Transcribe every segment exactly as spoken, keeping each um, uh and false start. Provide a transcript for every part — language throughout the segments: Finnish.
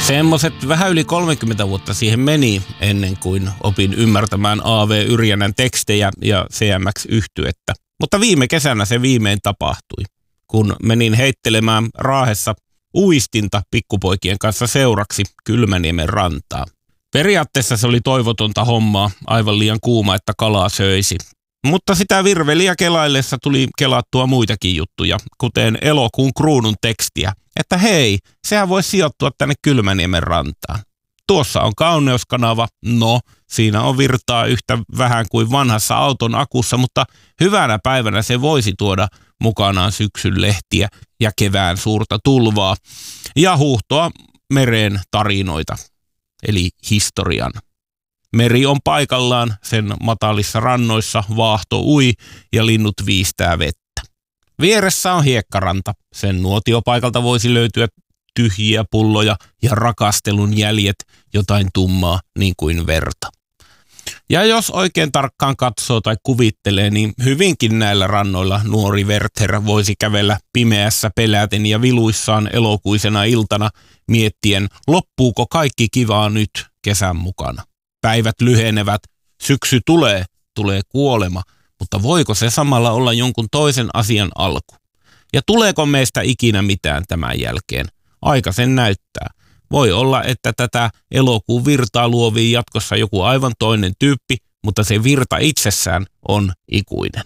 Semmoiset vähän yli kolmekymmentä vuotta siihen meni ennen kuin opin ymmärtämään A V Yrjänän tekstejä ja C M X-yhtyettä. Mutta viime kesänä se viimein tapahtui, kun menin heittelemään Raahessa uistinta pikkupoikien kanssa seuraksi Kylmäniemen rantaa. Periaatteessa se oli toivotonta hommaa, aivan liian kuuma, että kalaa söisi. Mutta sitä virveliä kelaillessa tuli kelattua muitakin juttuja, kuten elokuun kruunun tekstiä, että hei, sehän voi sijoittua tänne Kylmäniemen rantaan. Tuossa on kauneuskanava, no siinä on virtaa yhtä vähän kuin vanhassa auton akussa, mutta hyvänä päivänä se voisi tuoda mukanaan syksyn lehtiä ja kevään suurta tulvaa ja huuhtoa mereen tarinoita, eli historian. Meri on paikallaan, sen matalissa rannoissa vaahto ui ja linnut viistää vettä. Vieressä on hiekkaranta, sen nuotiopaikalta voisi löytyä tyhjiä pulloja ja rakastelun jäljet, jotain tummaa niin kuin verta. Ja jos oikein tarkkaan katsoo tai kuvittelee, niin hyvinkin näillä rannoilla nuori Werther voisi kävellä pimeässä peläten ja viluissaan elokuisena iltana miettien, loppuuko kaikki kivaa nyt kesän mukana. Päivät lyhenevät, syksy tulee, tulee kuolema, mutta voiko se samalla olla jonkun toisen asian alku? Ja tuleeko meistä ikinä mitään tämän jälkeen? Aika sen näyttää. Voi olla, että tätä elokuun virtaa luovii jatkossa joku aivan toinen tyyppi, mutta se virta itsessään on ikuinen.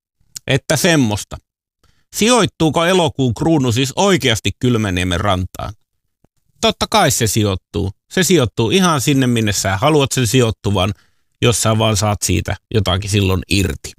Että semmoista. Sijoittuuko elokuun kruunu siis oikeasti Kylmäniemen rantaan? Totta kai se sijoittuu. Se sijoittuu ihan sinne, minne sä haluat sen sijoittuvan, jos sä vaan saat siitä jotakin silloin irti.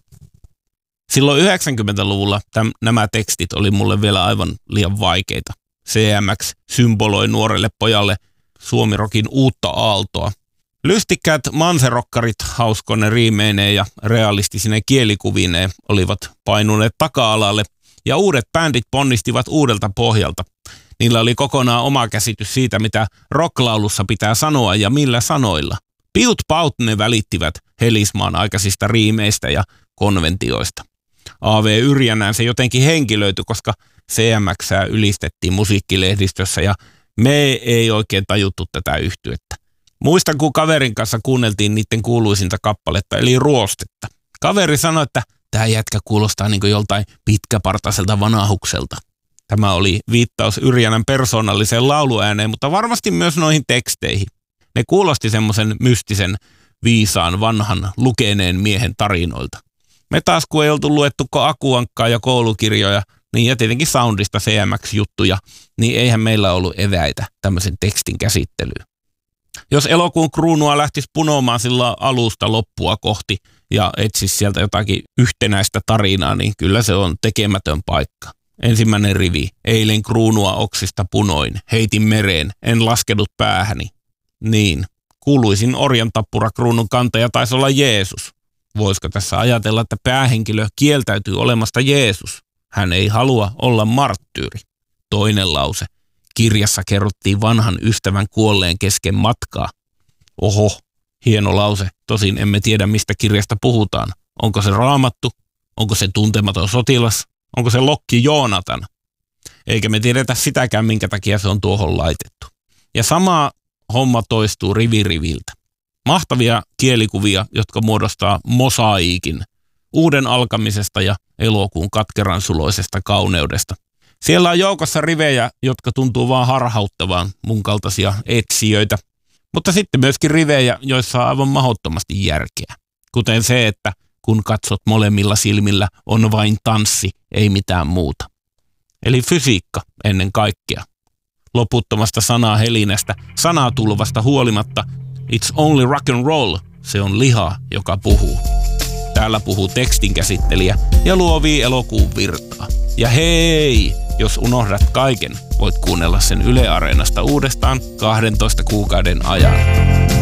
Silloin yhdeksänkymmentäluvulla täm, nämä tekstit oli mulle vielä aivan liian vaikeita. C M X symboloi nuorelle pojalle suomirokin uutta aaltoa. Lystikkäät manserokkarit hauskone riimeineen ja realistisine kielikuvineen olivat painuneet taka-alalle ja uudet bändit ponnistivat uudelta pohjalta. Niillä oli kokonaan oma käsitys siitä, mitä rocklaulussa pitää sanoa ja millä sanoilla. Piut paut ne välittivät Helismaan aikaisista riimeistä ja konventioista. A V Yrjänään se jotenkin henkilöity, koska C M X:ää ylistettiin musiikkilehdistössä ja me ei oikein tajuttu tätä yhtyettä. Muistan, kun kaverin kanssa kuunneltiin niiden kuuluisinta kappaletta, eli Ruostetta. Kaveri sanoi, että tämä jätkä kuulostaa niin kuin joltain pitkäpartaiselta vanahukselta. Tämä oli viittaus Yrjänän persoonalliseen lauluääneen, mutta varmasti myös noihin teksteihin. Ne kuulosti semmoisen mystisen, viisaan, vanhan, lukeneen miehen tarinoilta. Me taas, kun ei oltu luettuko Akuankkaa ja koulukirjoja, niin ja tietenkin soundista C M X-juttuja, niin eihän meillä ollut eväitä tämmöisen tekstin käsittelyyn. Jos elokuun kruunua lähtisi punomaan sillä alusta loppua kohti ja etsisi sieltä jotakin yhtenäistä tarinaa, niin kyllä se on tekemätön paikka. Ensimmäinen rivi. Eilen kruunua oksista punoin. Heitin mereen. En laskenut päähäni. Niin. Kuuluisin orjantappura kruunun kantaja taisi olla Jeesus. Voisiko tässä ajatella, että päähenkilö kieltäytyy olemasta Jeesus? Hän ei halua olla marttyyri. Toinen lause. Kirjassa kerrottiin vanhan ystävän kuolleen kesken matkaa. Oho, hieno lause. Tosin emme tiedä, mistä kirjasta puhutaan. Onko se Raamattu? Onko se Tuntematon sotilas? Onko se Lokki Joonatan? Eikä me tiedetä sitäkään, minkä takia se on tuohon laitettu. Ja sama homma toistuu riviriviltä. Mahtavia kielikuvia, jotka muodostaa mosaiikin uuden alkamisesta ja elokuun katkeran suloisesta kauneudesta. Siellä on joukossa rivejä, jotka tuntuu vaan harhauttavan mun kaltaisia etsijöitä, mutta sitten myöskin rivejä, joissa on aivan mahdottomasti järkeä. Kuten se, että kun katsot molemmilla silmillä, on vain tanssi, ei mitään muuta. Eli fysiikka ennen kaikkea. Loputtomasta sanahelinästä, sanatulvasta huolimatta, it's only rock and roll, se on liha, joka puhuu. Täällä puhuu tekstinkäsittelijä ja luovii elokuun virtaa. Ja hei, jos unohdat kaiken, voit kuunnella sen Yle Areenasta uudestaan kahdentoista kuukauden ajan.